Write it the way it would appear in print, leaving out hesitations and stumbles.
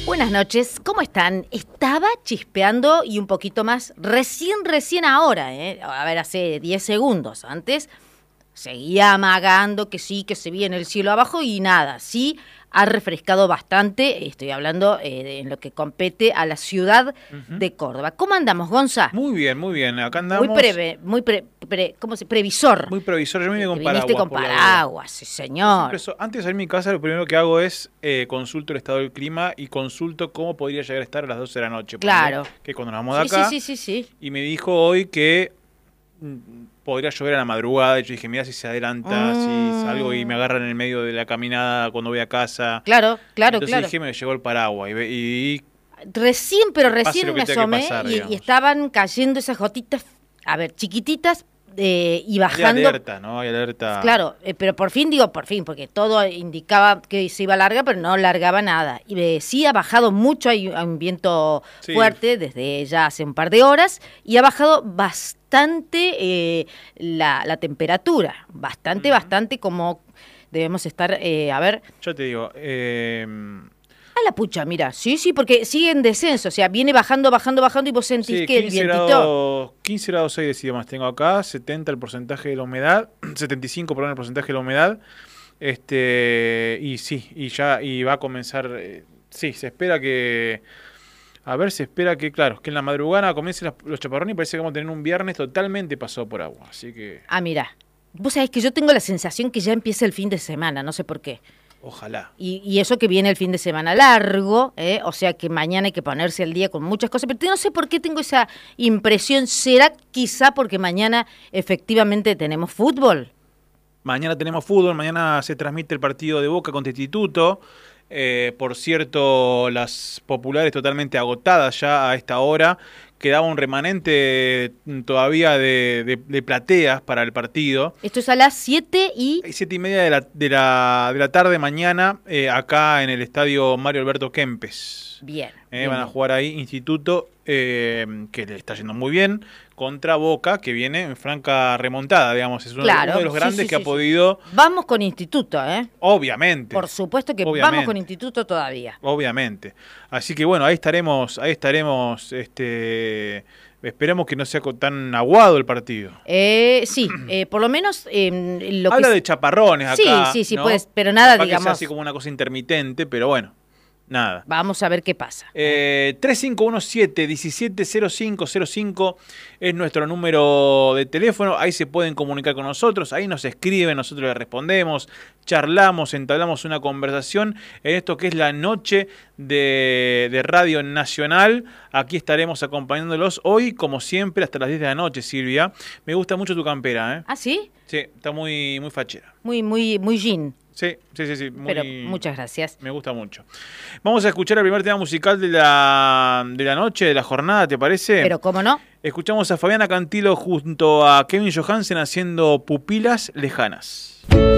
Buenas noches, ¿cómo están? Estaba chispeando y un poquito más recién ahora, a ver, hace 10 segundos. Antes seguía amagando que sí, que se veía en el cielo abajo y nada, sí ha refrescado bastante, estoy hablando en lo que compete a la ciudad de Córdoba. ¿Cómo andamos, Gonza? Muy bien, acá andamos. ¿Cómo se? Previsor. Muy previsor, yo me vine con paraguas. Viniste con paraguas, sí, señor. Antes de salir de mi casa, lo primero que hago es consulto el estado del clima y consulto cómo podría llegar a estar a las 12 de la noche. Claro. Que cuando nos vamos de acá. Sí. Y me dijo hoy que podría llover a la madrugada. Y yo dije, mira si se adelanta, si salgo y me agarran en el medio de la caminada cuando voy a casa. Claro. Entonces dije, me llegó el paraguas y recién me asomé y estaban cayendo esas gotitas, a ver, chiquititas, y bajando. Hay alerta, ¿no? Hay alerta. Claro, pero por fin, porque todo indicaba que se iba a largar, pero no largaba nada. Y sí ha bajado mucho, hay un viento fuerte desde ya hace un par de horas, y ha bajado bastante la temperatura, bastante como debemos estar, a ver. Yo te digo, A la pucha, mira, sí, porque sigue en descenso, o sea, viene bajando y vos sentís que el vientito... 15 grados 6 decididos más tengo acá, 70 el porcentaje de la humedad, 75 perdón el porcentaje de la humedad, y va a comenzar, se espera que... se espera que, claro, que en la madrugada comiencen los chaparrones y parece que vamos a tener un viernes totalmente pasado por agua, así que... Ah, mira, vos sabés que yo tengo la sensación que ya empieza el fin de semana, no sé por qué. Ojalá. Y eso que viene el fin de semana largo, o sea que mañana hay que ponerse al día con muchas cosas, pero no sé por qué tengo esa impresión. ¿Será quizá porque mañana efectivamente tenemos fútbol? Mañana tenemos fútbol, mañana se transmite el partido de Boca contra Instituto. Por cierto, las populares totalmente agotadas ya a esta hora. Quedaba un remanente todavía de plateas para el partido. Esto es a las 7 y... 7:30 de la tarde mañana, acá en el estadio Mario Alberto Kempes. Bien. Van a jugar ahí Instituto, que le está yendo muy bien, contra Boca, que viene en franca remontada, digamos. Es uno de los grandes que ha podido... Vamos con Instituto, Obviamente. Por supuesto que vamos con Instituto todavía. Obviamente. Así que bueno, ahí estaremos, esperemos que no sea tan aguado el partido. Por lo menos habla de chaparrones acá. Sí, ¿no? pues, pero nada, capaz digamos. Que sea así como una cosa intermitente, pero bueno, nada. Vamos a ver qué pasa. 3517-170505 es nuestro número de teléfono. Ahí se pueden comunicar con nosotros, ahí nos escriben, nosotros les respondemos, charlamos, entablamos una conversación en esto que es la noche de Radio Nacional. Aquí estaremos acompañándolos hoy, como siempre, hasta las 10 de la noche, Silvia. Me gusta mucho tu campera, ¿eh? ¿Ah, sí? Sí, está muy fachera. Muy jean. Sí. Pero muchas gracias. Me gusta mucho. Vamos a escuchar el primer tema musical de la noche, de la jornada, ¿te parece? Pero cómo no. Escuchamos a Fabiana Cantilo junto a Kevin Johansen haciendo Pupilas Lejanas.